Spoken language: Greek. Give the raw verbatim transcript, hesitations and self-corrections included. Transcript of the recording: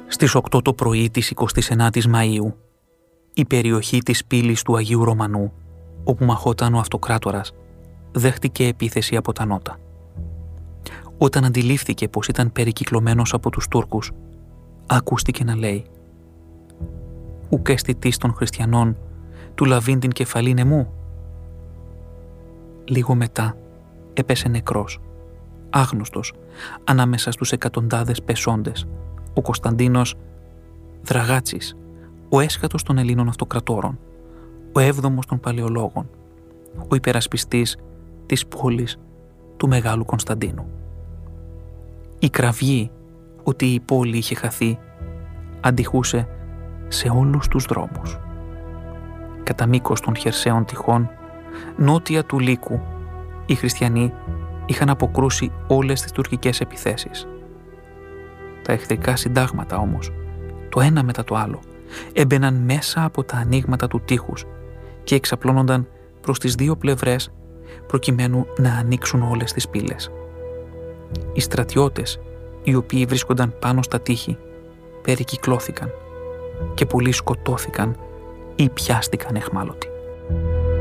Στις οκτώ το πρωί της εικοστής ενάτης Μαΐου, η περιοχή της πύλης του Αγίου Ρωμανού, όπου μαχόταν ο αυτοκράτορας, δέχτηκε επίθεση από τα νότα. Όταν αντιλήφθηκε πως ήταν περικυκλωμένος από τους Τούρκους, ακούστηκε να λέει «Ουκ αισθητής των χριστιανών, του λαβήν την κεφαλήν εμού». Λίγο μετά έπεσε νεκρός, άγνωστος, ανάμεσα στους εκατοντάδες πεσόντες, ο Κωνσταντίνος Δραγάτσης, ο έσχατος των Ελλήνων αυτοκρατόρων, ο έβδομος των παλαιολόγων, ο υπερασπιστής της πόλης του Μεγάλου Κωνσταντίνου. Η κραυγή ότι η πόλη είχε χαθεί αντιχούσε σε όλους τους δρόμους. Κατά μήκος των χερσαίων τυχών, νότια του Λύκου, οι χριστιανοί είχαν αποκρούσει όλες τις τουρκικές επιθέσεις. Τα εχθρικά συντάγματα όμως, το ένα μετά το άλλο, έμπαιναν μέσα από τα ανοίγματα του τείχους και εξαπλώνονταν προς τις δύο πλευρές προκειμένου να ανοίξουν όλες τις πύλες. Οι στρατιώτες, οι οποίοι βρίσκονταν πάνω στα τείχη, περικυκλώθηκαν και πολλοί σκοτώθηκαν ή πιάστηκαν αιχμάλωτοι.